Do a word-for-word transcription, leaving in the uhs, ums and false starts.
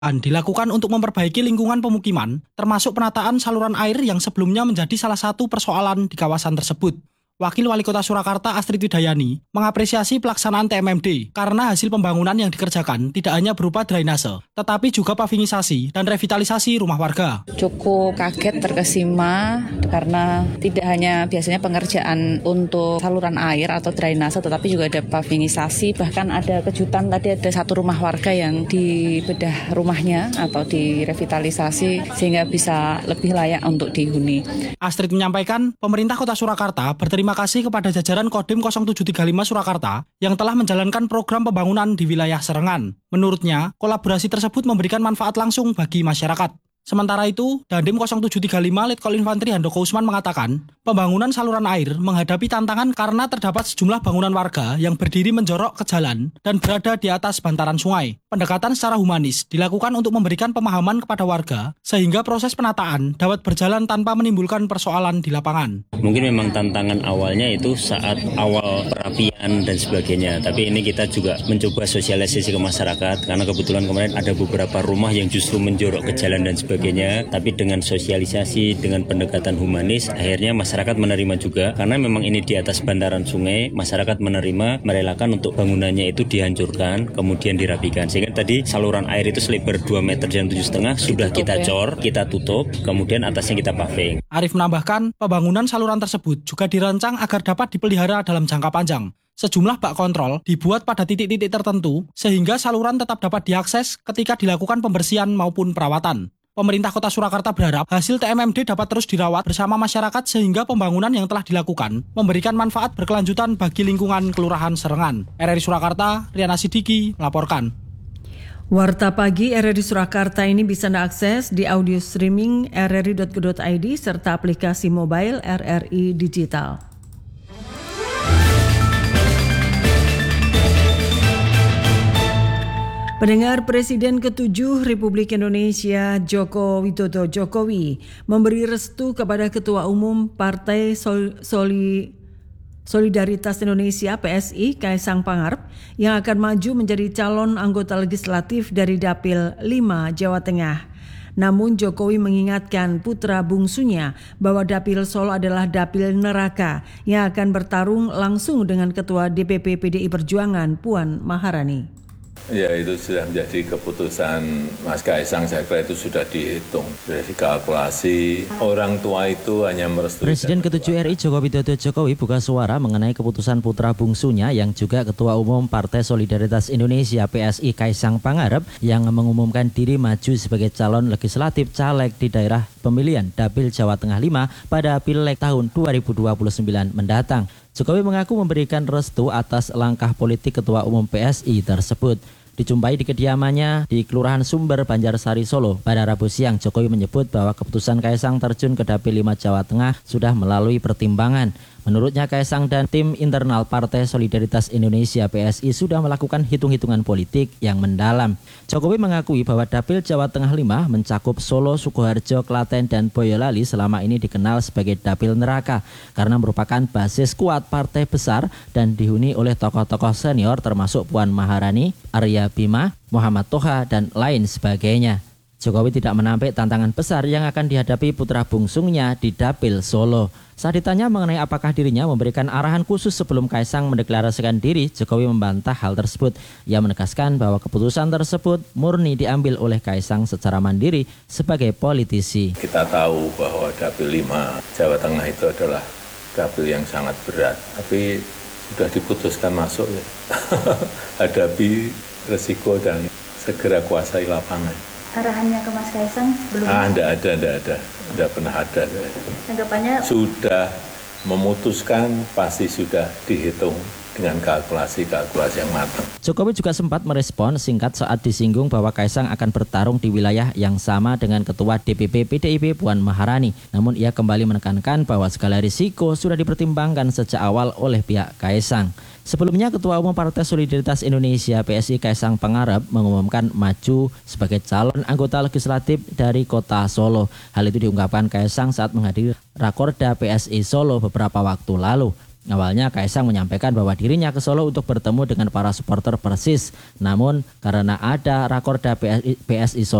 Dilakukan untuk memperbaiki lingkungan pemukiman, termasuk penataan saluran air yang sebelumnya menjadi salah satu persoalan di kawasan tersebut. Wakil Wali Kota Surakarta Astrid Widayani mengapresiasi pelaksanaan T M M D karena hasil pembangunan yang dikerjakan tidak hanya berupa drainase, tetapi juga pavingisasi dan revitalisasi rumah warga. Cukup kaget, terkesima karena tidak hanya biasanya pengerjaan untuk saluran air atau drainase, tetapi juga ada pavingisasi, bahkan ada kejutan tadi ada satu rumah warga yang dibedah rumahnya atau direvitalisasi sehingga bisa lebih layak untuk dihuni. Astrid menyampaikan pemerintah Kota Surakarta berterima Terima kasih kepada jajaran Kodim nol tujuh tiga lima Surakarta yang telah menjalankan program pembangunan di wilayah Serengan. Menurutnya, kolaborasi tersebut memberikan manfaat langsung bagi masyarakat. Sementara itu, Dandim nol tujuh tiga lima Letkol Infantri Handoko Usman mengatakan, pembangunan saluran air menghadapi tantangan karena terdapat sejumlah bangunan warga yang berdiri menjorok ke jalan dan berada di atas bantaran sungai. Pendekatan secara humanis dilakukan untuk memberikan pemahaman kepada warga sehingga proses penataan dapat berjalan tanpa menimbulkan persoalan di lapangan. Mungkin memang tantangan awalnya itu saat awal perapian dan sebagainya, tapi ini kita juga mencoba sosialisasi ke masyarakat karena kebetulan kemarin ada beberapa rumah yang justru menjorok ke jalan dan sebagainya, tapi dengan sosialisasi, dengan pendekatan humanis, akhirnya masyarakat menerima juga karena memang ini di atas bantaran sungai, masyarakat menerima, merelakan untuk bangunannya itu dihancurkan, kemudian dirapikan. Sehingga tadi saluran air itu selebar dua meter dan tujuh setengah sudah kita cor, kita tutup, kemudian atasnya kita paving. Arif menambahkan, pembangunan saluran tersebut juga dirancang agar dapat dipelihara dalam jangka panjang. Sejumlah bak kontrol dibuat pada titik-titik tertentu sehingga saluran tetap dapat diakses ketika dilakukan pembersihan maupun perawatan. Pemerintah Kota Surakarta berharap hasil T M M D dapat terus dirawat bersama masyarakat sehingga pembangunan yang telah dilakukan memberikan manfaat berkelanjutan bagi lingkungan Kelurahan Serengan. R R I Surakarta, Riana Sidiki melaporkan. Warta Pagi R R I Surakarta ini bisa Anda akses di audio streaming r r i dot go dot i d serta aplikasi mobile R R I Digital. Pendengar, Presiden ketujuh Republik Indonesia Joko Widodo Jokowi memberi restu kepada Ketua Umum Partai Sol- Soli Solidaritas Indonesia P S I Kaisang Pangarep yang akan maju menjadi calon anggota legislatif dari Dapil lima Jawa Tengah. Namun Jokowi mengingatkan putra bungsunya bahwa Dapil Solo adalah dapil neraka yang akan bertarung langsung dengan Ketua D P P P D I Perjuangan Puan Maharani. Ya, itu sudah menjadi keputusan Mas Kaisang, saya kira itu sudah dihitung, sudah dikalkulasi. Orang tua itu hanya merestui. Presiden ketujuh R I Joko Widodo Jokowi buka suara mengenai keputusan putra bungsunya yang juga Ketua Umum Partai Solidaritas Indonesia P S I Kaisang Pangarep yang mengumumkan diri maju sebagai calon legislatif caleg di daerah pemilihan Dapil Jawa Tengah lima pada Pileg tahun dua ribu dua puluh sembilan mendatang. Jokowi mengaku memberikan restu atas langkah politik Ketua Umum P S I tersebut. Dijumpai di kediamannya di Kelurahan Sumber, Banjarsari, Solo pada Rabu siang, Jokowi menyebut bahwa keputusan Kaisang terjun ke Dapil lima Jawa Tengah sudah melalui pertimbangan. Menurutnya Kaisang dan tim internal Partai Solidaritas Indonesia P S I sudah melakukan hitung-hitungan politik yang mendalam. Jokowi mengakui bahwa Dapil Jawa Tengah lima mencakup Solo, Sukoharjo, Klaten, dan Boyolali selama ini dikenal sebagai Dapil neraka karena merupakan basis kuat partai besar dan dihuni oleh tokoh-tokoh senior termasuk Puan Maharani, Arya Bima, Muhammad Toha, dan lain sebagainya. Jokowi tidak menampik tantangan besar yang akan dihadapi putra bungsunya di Dapil Solo. Saat ditanya mengenai apakah dirinya memberikan arahan khusus sebelum Kaisang mendeklarasikan diri, Jokowi membantah hal tersebut. Ia menegaskan bahwa keputusan tersebut murni diambil oleh Kaisang secara mandiri sebagai politisi. Kita tahu bahwa Dapil lima Jawa Tengah itu adalah dapil yang sangat berat, tapi sudah diputuskan masuk ya. Hadapi resiko dan segera kuasai lapangan. Arahannya ke Mas Kaisang belum? Ah, enggak ada, enggak ada, enggak pernah ada. Anggapannya sudah memutuskan, pasti sudah dihitung dengan kalkulasi-kalkulasi yang matang. Jokowi juga sempat merespon singkat saat disinggung bahwa Kaisang akan bertarung di wilayah yang sama dengan Ketua D P P P D I P Puan Maharani. Namun ia kembali menekankan bahwa segala risiko sudah dipertimbangkan sejak awal oleh pihak Kaisang. Sebelumnya Ketua Umum Partai Solidaritas Indonesia P S I Kaisang Pangarep mengumumkan maju sebagai calon anggota legislatif dari Kota Solo. Hal itu diungkapkan Kaisang saat menghadiri Rakorda P S I Solo beberapa waktu lalu. Awalnya Kaisang menyampaikan bahwa dirinya ke Solo untuk bertemu dengan para supporter Persis. Namun karena ada Rakorda P S I Solo